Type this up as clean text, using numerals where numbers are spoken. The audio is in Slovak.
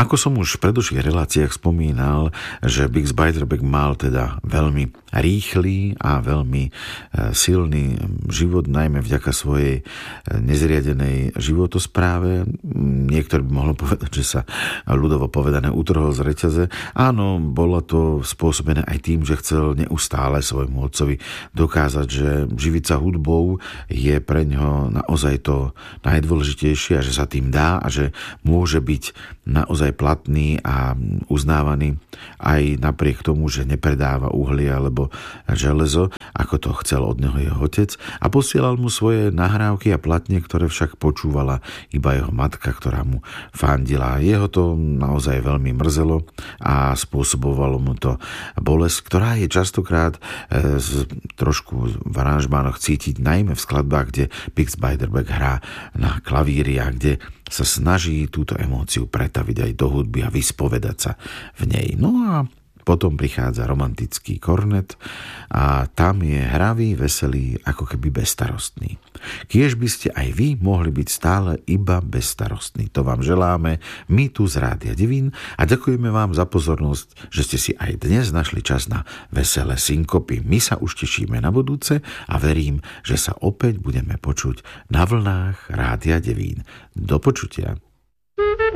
Ako som už v predošlých reláciách spomínal, že Bix Beiderbecke mal teda veľmi rýchly a veľmi silný život, najmä vďaka svojej nezriadenej životospráve. Niektorí by mohlo povedať, že sa ľudovo povedané utrhol z reťaze. Áno, bolo to spôsobené aj tým, že chcel neustále svojmu otcovi dokázať, že živiť sa hudbou je pre ňo naozaj to najdôležitejšie a že sa tým dá a že môže byť naozaj platný a uznávaný aj napriek tomu, že nepredáva uhlie alebo železo, ako to chcel od neho jeho otec, a posielal mu svoje nahrávky a platne, ktoré však počúvala iba jeho matka, ktorá mu fandila. Jeho to naozaj veľmi mrzelo a spôsobovalo mu to bolesť, ktorá je častokrát trošku v aranžmánoch cítiť, najmä v skladbách, kde Bix Beiderbecke hrá na klavíri a kde sa snaží túto emóciu pretaviť aj do hudby a vyspovedať sa v nej. No a potom prichádza romantický kornet a tam je hravý, veselý, ako keby bezstarostný. Kiež by ste aj vy mohli byť stále iba bezstarostní. To vám želáme my tu z Rádia Divín a ďakujeme vám za pozornosť, že ste si aj dnes našli čas na veselé synkopy. My sa už tešíme na budúce a verím, že sa opäť budeme počuť na vlnách Rádia Divín. Do počutia.